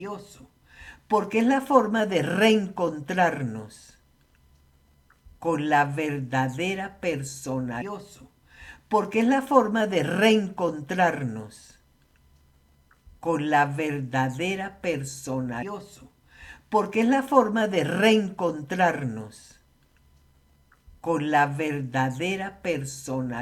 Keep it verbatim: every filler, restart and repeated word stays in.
porque es la forma de reencontrarnos con la verdadera persona, porque es la forma de reencontrarnos con la verdadera persona, porque es la forma de reencontrarnos con la verdadera persona.